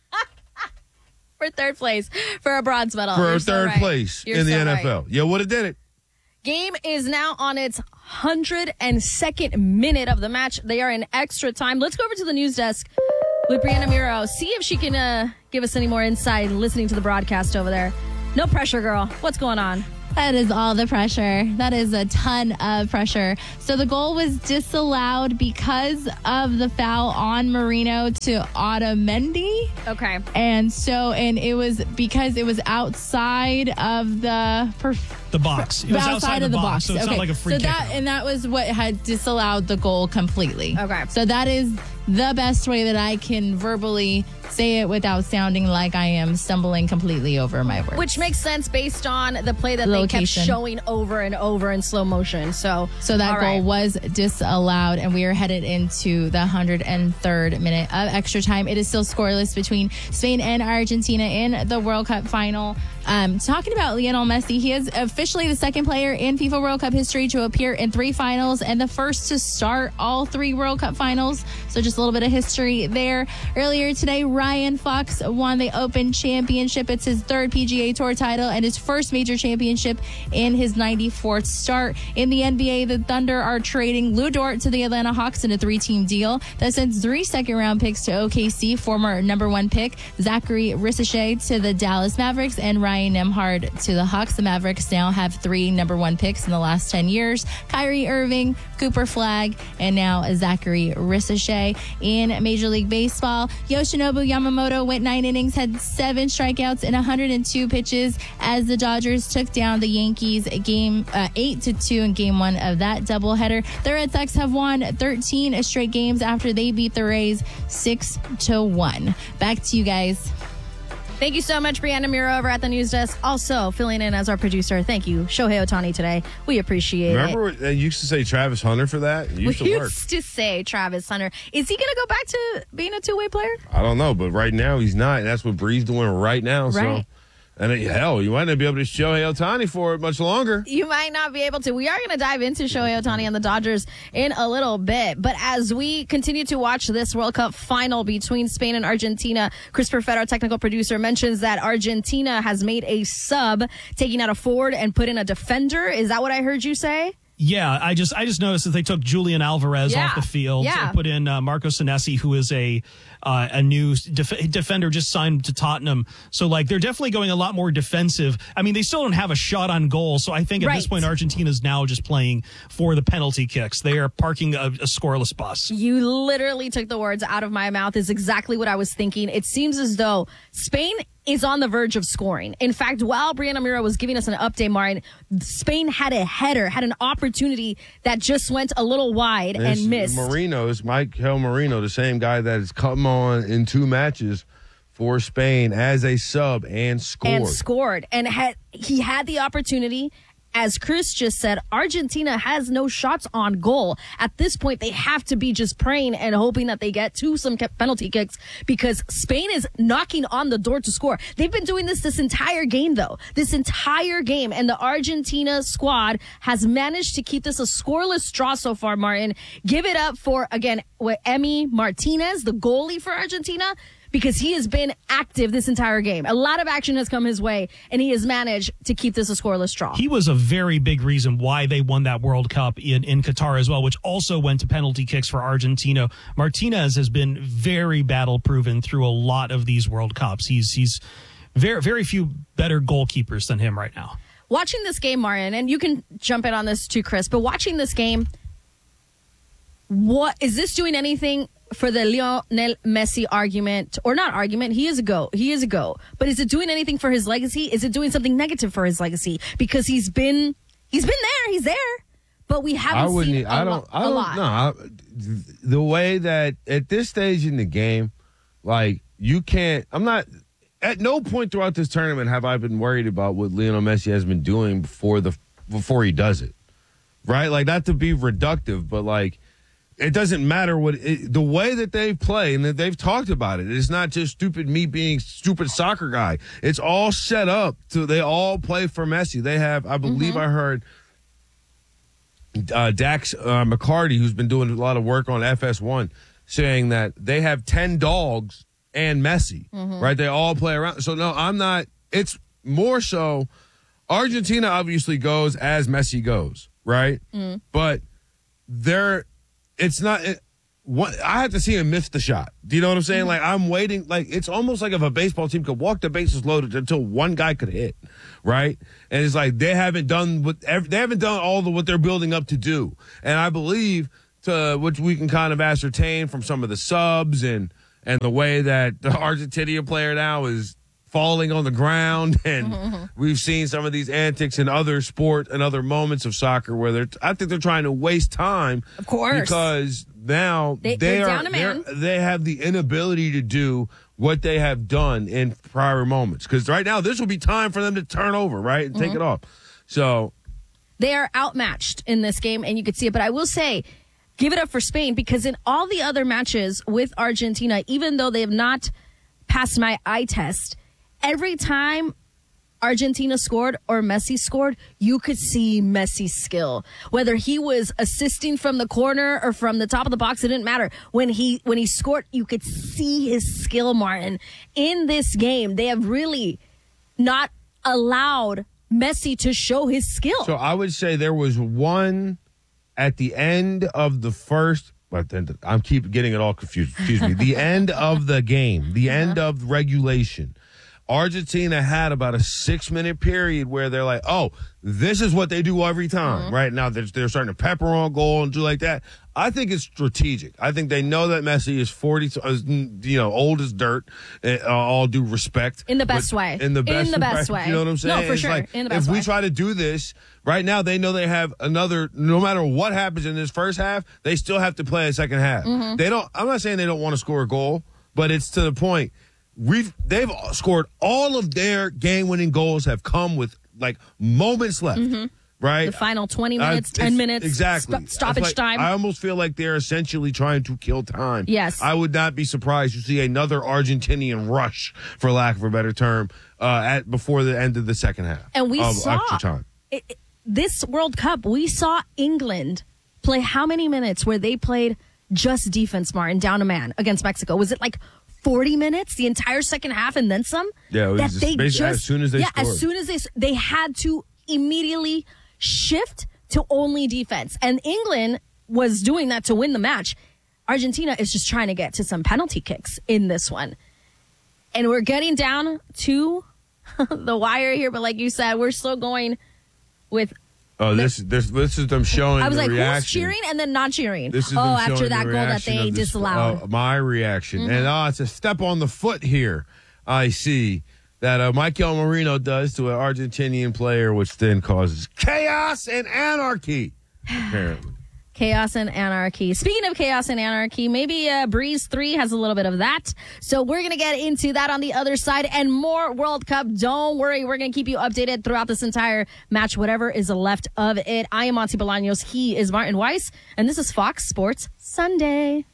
For third place for a bronze medal. For You're third so right. place You're in the so N F L. Right. You would have did it. Game is now on its one hundred second minute of the match. They are in extra time. Let's go over to the news desk with Brianna Miro. See if she can uh, give us any more insight listening to the broadcast over there. No pressure, girl. What's going on? That is all the pressure. That is a ton of pressure. So the goal was disallowed because of the foul on Marino to Otamendi. Okay. And so, and it was because it was outside of the... Perf- the box. It was outside, outside the of the box, box. so it's okay. not like a free so kick. that, and that was what had disallowed the goal completely. Okay. So that is the best way that I can verbally say it without sounding like I am stumbling completely over my words. Which makes sense based on the play that Location. they kept showing over and over in slow motion. So, so that all goal right. was disallowed, and we are headed into the one hundred third minute of extra time. It is still scoreless between Spain and Argentina in the World Cup final. Um, talking about Lionel Messi, he is officially the second player in FIFA World Cup history to appear in three finals and the first to start all three World Cup finals. So just a little bit of history there. Earlier today, Ryan Fox won the Open Championship. It's his third P G A Tour title and his first major championship in his ninety-fourth start. In the N B A, the Thunder are trading Lou Dort to the Atlanta Hawks in a three-team deal that sends three second-round picks to O K C, former number one pick Zachary Ricochet to the Dallas Mavericks, and Ryan Nembhard to the Hawks. The Mavericks now have three number one picks in the last ten years. Kyrie Irving, Cooper Flagg, and now Zachary Ricochet. In Major League Baseball, Yoshinobu Yamamoto went nine innings, had seven strikeouts in one hundred two pitches as the Dodgers took down the Yankees game uh, eight to two in game one of that doubleheader. The Red Sox have won thirteen straight games after they beat the Rays six to one. Back to you guys. Thank you so much, Brianna Mira over at the news desk. Also filling in as our producer. Thank you, Shohei Ohtani today. We appreciate Remember it. Remember they used to say Travis Hunter for that? It used we to work. used to say Travis Hunter. Is he going to go back to being a two-way player? I don't know, but right now he's not. And that's what Bree's doing right now. Right. So, and it, hell, you might not be able to show Shohei Ohtani for it much longer. You might not be able to. We are going to dive into Shohei Ohtani and the Dodgers in a little bit. But as we continue to watch this World Cup final between Spain and Argentina, Chris Perfetto, our technical producer, mentions that Argentina has made a sub, taking out a forward and put in a defender. Is that what I heard you say? Yeah, I just I just noticed that they took Julian Alvarez yeah. off the field yeah. and put in uh, Marco Senesi, who is a uh, a new def- defender just signed to Tottenham. So, like, they're definitely going a lot more defensive. I mean, they still don't have a shot on goal. So I think at right. this point, Argentina's now just playing for the penalty kicks. They are parking a, a scoreless bus. You literally took the words out of my mouth. Is exactly what I was thinking. It seems as though Spain is on the verge of scoring. In fact, while Brianna Mira was giving us an update, Marin, Spain had a header, had an opportunity that just went a little wide and, and missed. Marino's, Michael Marino, the same guy that has come on in two matches for Spain as a sub and scored. And scored. And had he had the opportunity. As Chris just said, Argentina has no shots on goal. At this point, they have to be just praying and hoping that they get to some penalty kicks because Spain is knocking on the door to score. They've been doing this this entire game, though. This entire game. And the Argentina squad has managed to keep this a scoreless draw so far, Martin. Give it up for, again, Emi Martinez, the goalie for Argentina, because he has been active this entire game. A lot of action has come his way, and he has managed to keep this a scoreless draw. He was a very big reason why they won that World Cup in, in Qatar as well, which also went to penalty kicks for Argentina. Martinez has been very battle-proven through a lot of these World Cups. He's he's very, very few better goalkeepers than him right now. Watching this game, Marian, and you can jump in on this too, Chris, but watching this game, what is this doing anything for the Lionel Messi argument, or not argument? He is a GOAT. He is a GOAT. But is it doing anything for his legacy? Is it doing something negative for his legacy? Because he's been, he's been there. He's there. But we haven't I wouldn't, seen a, I don't, lo- I a don't, lot. No, I, the way that at this stage in the game, like you can't. I'm not. At no point throughout this tournament have I been worried about what Lionel Messi has been doing before the before he does it. Right, like not to be reductive, but like. It doesn't matter what it, the way that they play and that they've talked about it. It's not just stupid me being stupid soccer guy. It's all set up to they all play for Messi. They have, I believe, mm-hmm. I heard uh, Dax uh, McCarty, who's been doing a lot of work on F S one, saying that they have ten dogs and Messi. Mm-hmm. Right, they all play around. So no, I'm not. It's more so. Argentina obviously goes as Messi goes, right? Mm. But they're. It's not it, what I have to see him miss the shot. Do you know what I'm saying? Mm-hmm. Like I'm waiting. Like it's almost like if a baseball team could walk the bases loaded until one guy could hit, right? And it's like they haven't done what they haven't done all the what they're building up to do. And I believe to which we can kind of ascertain from some of the subs and and the way that the Argentinian player now is falling on the ground, and mm-hmm. we've seen some of these antics in other sport and other moments of soccer where they're. I think they're trying to waste time, of course, because now they, they they're are down a man. they have the inability to do what they have done in prior moments. Because right now, this will be time for them to turn over, right, and mm-hmm. take it off. So they are outmatched in this game, and you could see it. But I will say, give it up for Spain, because in all the other matches with Argentina, even though they have not passed my eye test. Every time Argentina scored or Messi scored, you could see Messi's skill. Whether he was assisting from the corner or from the top of the box, it didn't matter. When he when he scored, you could see his skill, Martin. In this game, they have really not allowed Messi to show his skill. So I would say there was one at the end of the first, but then I'm keep getting it all confused. Excuse me. The end of the game, the uh-huh. end of regulation. Argentina had about a six-minute period where they're like, oh, this is what they do every time. Mm-hmm. Right now, they're, they're starting to pepper on goal and do like that. I think it's strategic. I think they know that Messi is forty, you know, old as dirt, uh, all due respect. In the best way. In the best, in the best way. You know what I'm saying? No, for it's sure. Like, in the best if way. we try to do this, right now they know they have another, no matter what happens in this first half, they still have to play a second half. Mm-hmm. They don't, I'm not saying they don't want to score a goal, but it's to the point. We've they've scored all of their game-winning goals have come with like moments left, mm-hmm. right? The final twenty minutes, uh, ten minutes, exactly st- stoppage like, time. I almost feel like they're essentially trying to kill time. Yes, I would not be surprised to see another Argentinian rush, for lack of a better term, uh, at before the end of the second half. And we of saw extra time. It, it, this World Cup. We saw England play how many minutes where they played just defense, Martin, down a man against Mexico? Was it like forty minutes, the entire second half, and then some? Yeah, it was that just they basically just, as soon as they yeah, scored. as soon as they they had to immediately shift to only defense, and England was doing that to win the match. Argentina is just trying to get to some penalty kicks in this one, and we're getting down to the wire here. But like you said, we're still going with. Oh, this this this is them showing. I was the like, reaction. who's cheering and then not cheering? This is oh, them after showing that the goal that reaction they of this, disallowed. Uh, my reaction, Mm-hmm. and oh, it's a step on the foot here. I see that uh, Michael Marino does to an Argentinian player, which then causes chaos and anarchy. Apparently. Chaos and anarchy. Speaking of chaos and anarchy, maybe uh, Breeze three has a little bit of that. So we're going to get into that on the other side and more World Cup. Don't worry. We're going to keep you updated throughout this entire match, whatever is left of it. I am Monty Bolaños. He is Martin Weiss. And this is Fox Sports Sunday.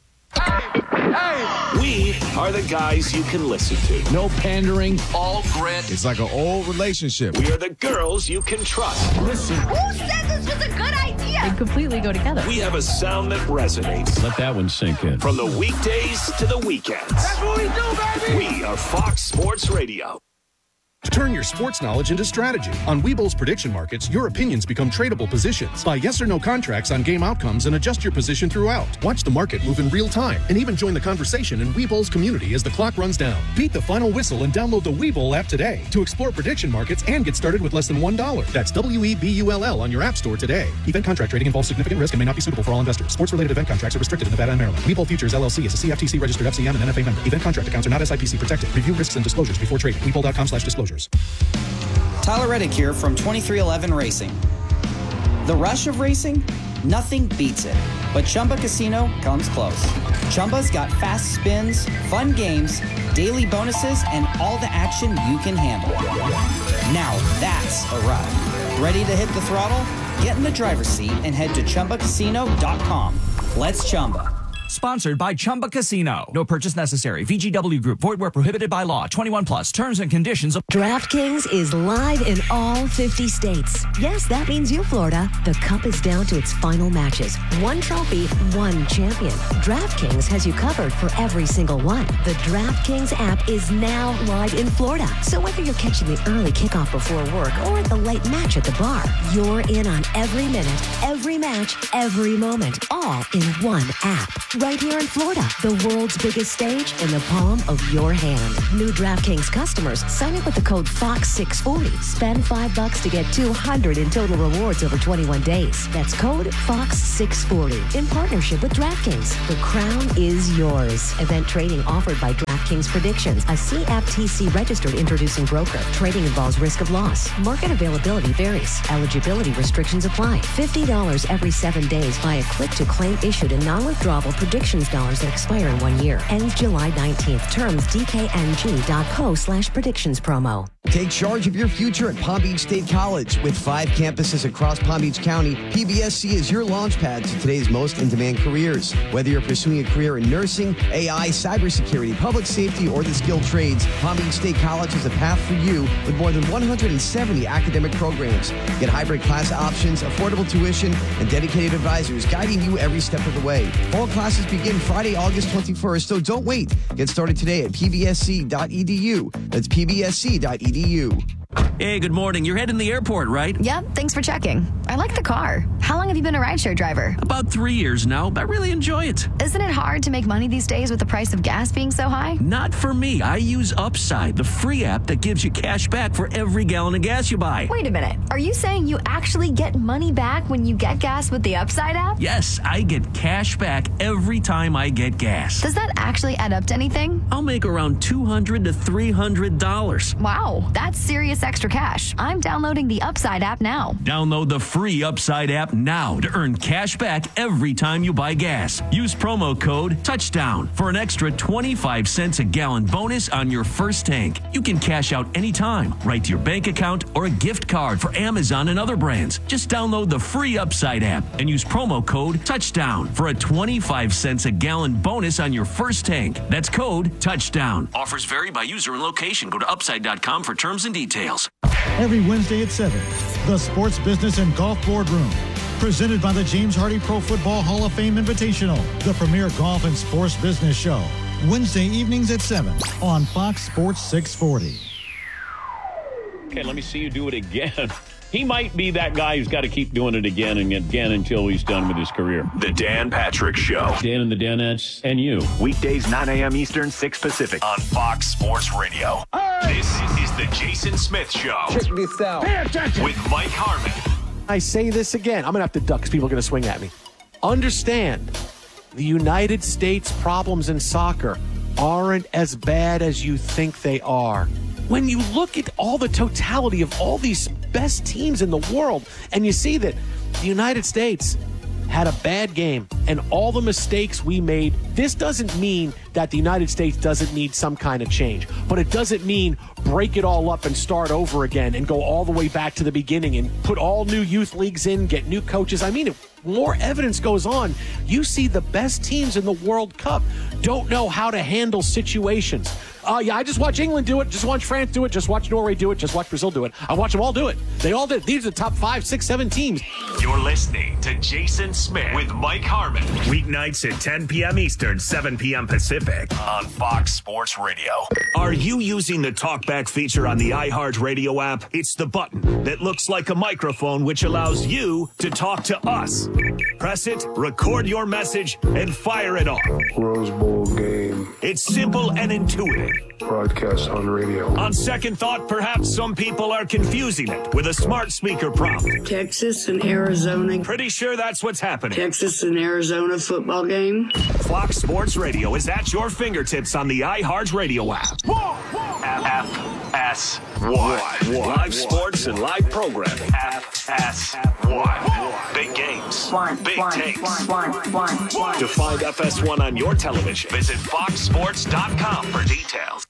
We are the guys you can listen to. No pandering. All grit. It's like an old relationship. We are the girls you can trust. Listen. Who said this was a good idea? They completely go together. We have a sound that resonates. Let that one sink in. From the weekdays to the weekends. That's what we do, baby. We are Fox Sports Radio. Turn your sports knowledge into strategy. On Webull's prediction markets, your opinions become tradable positions. Buy yes or no contracts on game outcomes and adjust your position throughout. Watch the market move in real time and even join the conversation in Webull's community as the clock runs down. Beat the final whistle and download the Webull app today to explore prediction markets and get started with less than one dollar. That's W E B U L L on your app store today. Event contract trading involves significant risk and may not be suitable for all investors. Sports-related event contracts are restricted in Nevada and Maryland. Webull Futures L L C is a C F T C registered F C M and N F A member. Event contract accounts are not S I P C protected. Review risks and disclosures before trading. Webull dot com slash disclosures. Tyler Reddick here from twenty-three eleven Racing. The rush of racing? Nothing beats it. But Chumba Casino comes close. Chumba's got fast spins, fun games, daily bonuses, and all the action you can handle. Now that's a ride. Ready to hit the throttle? Get in the driver's seat and head to Chumba Casino dot com. Let's Chumba. Sponsored by Chumba Casino. No purchase necessary. V G W Group. Void where prohibited by law. twenty-one plus. Terms and conditions. DraftKings is live in all fifty states. Yes, that means you, Florida. The Cup is down to its final matches. One trophy, one champion. DraftKings has you covered for every single one. The DraftKings app is now live in Florida. So whether you're catching the early kickoff before work or the late match at the bar, you're in on every minute, every match, every moment, all in one app. Right here in Florida, the world's biggest stage in the palm of your hand. New DraftKings customers, sign up with the code Fox six forty. Spend five bucks to get two hundred in total rewards over twenty-one days. That's code Fox six forty in partnership with DraftKings. The crown is yours. Event trading offered by DraftKings Predictions, a C F T C registered introducing broker. Trading involves risk of loss. Market availability varies. Eligibility restrictions apply. fifty dollars every seven days via click to claim issued and non-withdrawable predictions dollars that expire in one year. Ends July nineteenth. Terms D K N G dot co slash predictions promo. Take charge of your future at Palm Beach State College. With five campuses across Palm Beach County, P B S C is your launchpad to today's most in-demand careers. Whether you're pursuing a career in nursing, A I, cybersecurity, public safety, or the skilled trades, Palm Beach State College is a path for you with more than one hundred seventy academic programs. Get hybrid class options, affordable tuition, and dedicated advisors guiding you every step of the way. Fall classes begin Friday, August twenty-first, so don't wait. Get started today at p b s c dot e d u. That's p b s c dot e d u. Hey, good morning. You're heading to the airport, right? Yep, thanks for checking. I like the car. How long have you been a rideshare driver? About three years now. I really enjoy it. Isn't it hard to make money these days with the price of gas being so high? Not for me. I use Upside, the free app that gives you cash back for every gallon of gas you buy. Wait a minute. Are you saying you actually get money back when you get gas with the Upside app? Yes, I get cash back every time I get gas. Does that actually add up to anything? I'll make around two hundred to three hundred dollars. Wow, that's serious extra cash. I'm downloading the Upside app now. Download the free Upside app now to earn cash back every time you buy gas. Use promo code TOUCHDOWN for an extra twenty-five cents a gallon bonus on your first tank. You can cash out anytime, right to your bank account, or a gift card for Amazon and other brands. Just download the free Upside app and use promo code TOUCHDOWN for a twenty-five cents a gallon bonus on your first tank. That's code TOUCHDOWN. Offers vary by user and location. Go to upside dot com for terms and details. Every Wednesday at seven, the Sports Business and Golf Boardroom. Presented by the James Hardy Pro Football Hall of Fame Invitational, the premier golf and sports business show. Wednesday evenings at seven on Fox Sports six forty. Okay, let me see you do it again. He might be that guy who's got to keep doing it again and again until he's done with his career. The Dan Patrick Show. Dan and the Danettes and you. Weekdays, nine a.m. Eastern, six Pacific. On Fox Sports Radio. Hey! This is the Jason Smith Show. Check this out. Pay attention. With Mike Harmon. I say this again. I'm going to have to duck because people are going to swing at me. Understand, the United States problems in soccer aren't as bad as you think they are. When you look at all the totality of all these best teams in the world, and you see that the United States had a bad game and all the mistakes we made, this doesn't mean that the United States doesn't need some kind of change, but it doesn't mean break it all up and start over again and go all the way back to the beginning and put all new youth leagues in, get new coaches. I mean, if more evidence goes on, you see the best teams in the World Cup don't know how to handle situations. Uh, yeah, I just watch England do it, just watch France do it, just watch Norway do it, just watch Brazil do it. I watch them all do it. They all did. These are the top five, six, seven teams. You're listening to Jason Smith with Mike Harmon. Weeknights at ten p.m. Eastern, seven p.m. Pacific on Fox Sports Radio. Are you using the TalkBack feature on the iHeartRadio app? It's the button that looks like a microphone which allows you to talk to us. Press it, record your message, and fire it off. Rose Bowl game. It's simple and intuitive. Broadcast on radio. On second thought, perhaps some people are confusing it with a smart speaker prompt. Texas and Arizona. Pretty sure that's what's happening. Texas and Arizona football game. Fox Sports Radio is at your fingertips on the iHeartRadio app. F S one. Live sports and live programming. F S one. Big games. Big takes. To find F S one on your television, visit fox sports dot com for details.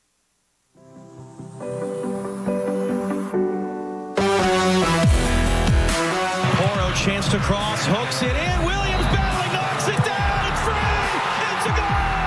Oro chance to cross, hooks it in. Williams battling, knocks it down. It's free. It's a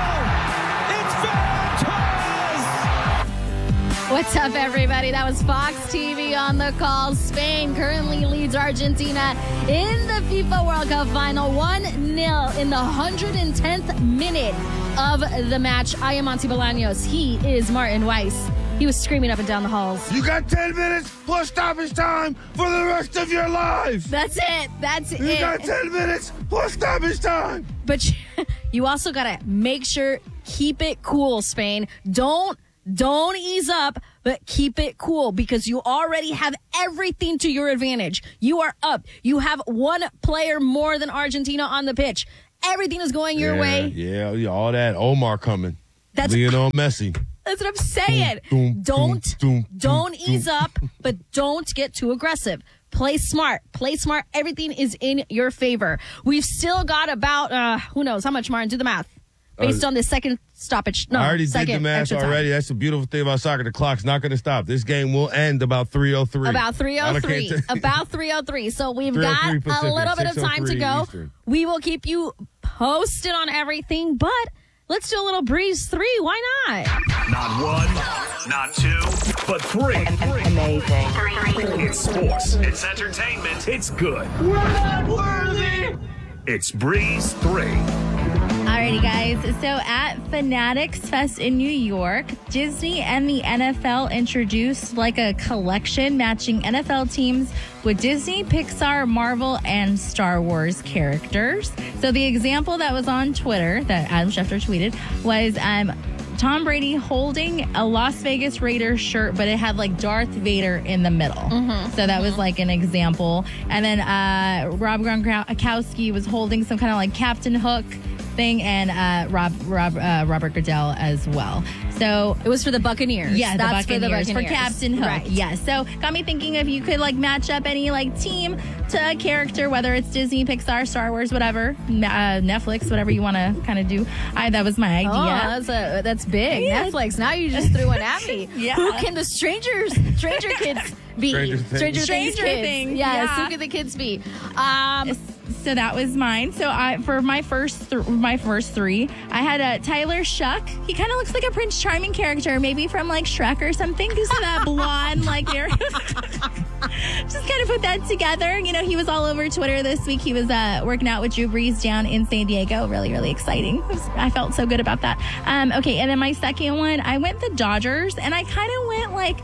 goal. It's Ventez. What's up, everybody? That was Fox T V on the call. Spain currently leads Argentina in the FIFA World Cup final one nil in the one hundred tenth minute of the match. I am Monty Bolaños. He is Martin Weiss. He was screaming up and down the halls. You got ten minutes plus stoppage time for the rest of your life. That's it. That's you it. You got ten minutes plus stoppage time. But you also got to make sure, keep it cool, Spain. Don't, don't ease up, but keep it cool because you already have everything to your advantage. You are up. You have one player more than Argentina on the pitch. Everything is going your yeah, way. Yeah, yeah, all that. Omar coming. That's Lionel Messi. That's what I'm saying. Doom, doom, don't doom, don't doom, ease doom. up, but don't get too aggressive. Play smart. Play smart. Everything is in your favor. We've still got about, uh, who knows how much, Martin? Do the math. Based Uh, on the second stoppage. No, I already second did the math extra time. already. That's the beautiful thing about soccer. The clock's not going to stop. This game will end about three oh three. About three oh three. About three oh three. So we've got three oh three Pacific, a little bit of time to six oh three go. Eastern. We will keep you posted on everything, but let's do a little Breeze three. Why not? Not one, not two, but three. Amazing. It's sports. It's entertainment. It's good. We're not worthy. It's Breeze three. Alrighty, guys. So at Fanatics Fest in New York, Disney and the N F L introduced like a collection matching N F L teams with Disney, Pixar, Marvel, and Star Wars characters. So the example that was on Twitter that Adam Schefter tweeted was um, Tom Brady holding a Las Vegas Raiders shirt, but it had like Darth Vader in the middle. Mm-hmm. So that was like an example. And then uh, Rob Gronkowski was holding some kind of like Captain Hook thing, and uh, Rob, Rob uh, Robert Goodell as well. So it was for the Buccaneers. Yeah, that's the for the Buccaneers, Buccaneers. for Captain Hook. Right. Yes. So got me thinking if you could like match up any like team to a character, whether it's Disney, Pixar, Star Wars, whatever, uh, Netflix, whatever you want to kind of do. I that was my idea. Oh, that's a that's big. Yeah. Netflix. Now you just threw one at me. Yeah. Who can the strangers, Stranger Kids be? Stranger Things. Stranger, Stranger Things. Kids. Things, Yes. yeah. Who can the kids be? Um, So that was mine. So I for my first th- my first three, I had uh, Tyler Shuck. He kind of looks like a Prince Charming character, maybe from like Shrek or something, because of that blonde like hair. Just kind of put that together. You know, he was all over Twitter this week. He was uh, working out with Drew Brees down in San Diego. Really, really exciting. It was, I felt so good about that. Um, okay, and then my second one, I went the Dodgers, and I kind of went like.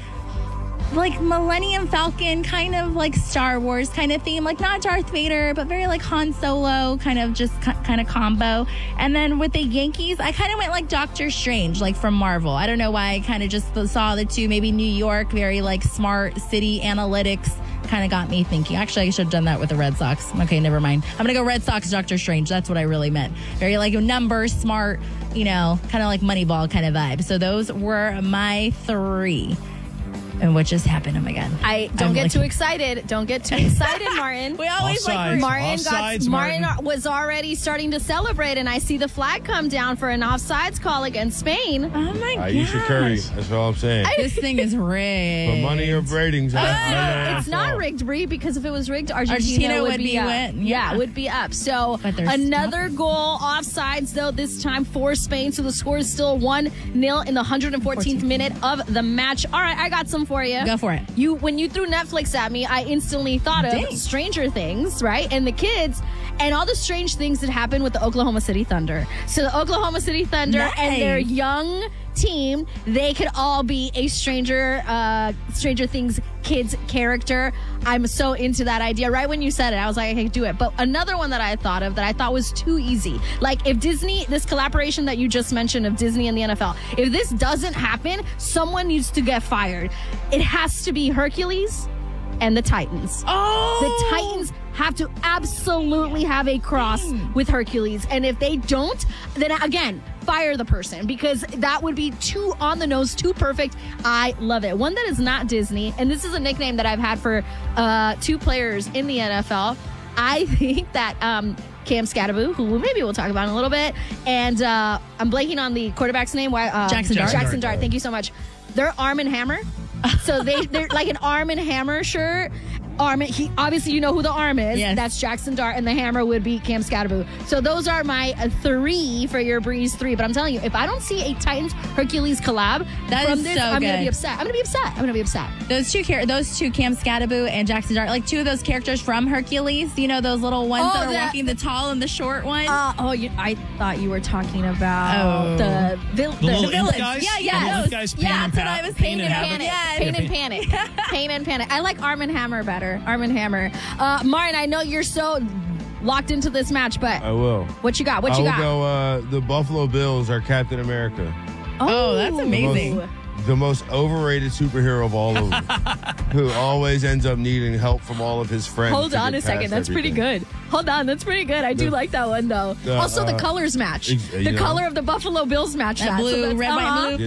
like Millennium Falcon, kind of like Star Wars kind of theme, like not Darth Vader, but very like Han Solo, kind of just c- kind of combo. And then with the Yankees, I kind of went like Doctor Strange, like from Marvel. I don't know why I kind of just saw the two, maybe New York, very like smart city analytics, kind of got me thinking. Actually, I should have done that with the Red Sox. Okay, never mind. I'm going to go Red Sox, Doctor Strange. That's what I really meant. Very like numbers, smart, you know, kind of like Moneyball kind of vibe. So those were my three. And what just happened? Oh my God. I don't I'm get like- too excited. Don't get too excited, Martin. We always like Offsides. Martin Offsides, got Martin Martin. was already starting to celebrate, and I see the flag come down for an offsides call against Spain. Oh my God. Aisha Curry. That's all I'm saying. This thing is rigged. For money or ratings. I- I know It's it's not all. rigged, Bree, because if it was rigged, Argentina, Argentina would, would be, be up. win, Yeah, yeah. would be up. So But they're another stopping. goal offsides, though, this time for Spain. So the score is still one nil in the one hundred fourteenth minute of the match. All right, I got some for you. Go for it. You when you threw Netflix at me, I instantly thought of Dang. Stranger Things, right? And the kids and all the strange things that happen with the Oklahoma City Thunder. So the Oklahoma City Thunder Nice. and their young team, they could all be a Stranger uh, Stranger Things kids character. I'm so into that idea. Right when you said it, I was like, I could do it. But another one that I thought of that I thought was too easy. Like if Disney, this collaboration that you just mentioned of Disney and the N F L, if this doesn't happen, someone needs to get fired. It has to be Hercules and the Titans. Oh! The Titans have to absolutely have a cross with Hercules. And if they don't, then again, fire the person, because that would be too on the nose, too perfect. I love it. One that is not Disney, and this is a nickname that I've had for uh, two players in the N F L. I think that um, Cam Scatteraboo, who maybe we'll talk about in a little bit, and uh, I'm blanking on the quarterback's name. Why, uh, Jackson Dart. Jackson Dart. Thank you so much. They're Arm and Hammer. So they, they're like an Arm and Hammer shirt. Arm, he obviously you know who the Arm is. Yes. That's Jackson Dart, and the Hammer would be Cam Scatteraboo. So those are my uh, three for your Breeze three. But I'm telling you, if I don't see a Titans Hercules collab That from is this, so I'm gonna good. be upset. I'm gonna be upset. I'm gonna be upset. Those two, char- those two, Cam Scatteraboo and Jackson Dart, like two of those characters from Hercules. You know those little ones Oh, that are that- walking, the tall and the short one. Uh, oh, you, I thought you were talking about Oh. the, vil- The little villains. imp guys? Yeah, The yeah, little those. imp guys, Pain Yeah, and that's what Pa- I was Pain thinking and of. Havoc. Yes. Pain and Panic. Pain and Panic. I like Arm and Hammer better. Arm and Hammer. Uh, Martin, I know you're so locked into this match, but I will. what you got? What I you will got? go. Uh, the Buffalo Bills are Captain America. Oh, that's amazing. The most, the most overrated superhero of all of them, who always ends up needing help from all of his friends. Hold to on get a second. past That's pretty everything. good. Hold on. That's pretty good. I do The- like that one, though. the, also, the uh, colors match. ex- The you know. color of the Buffalo Bills match. That that. blue, that's- red, white, uh-huh. blue.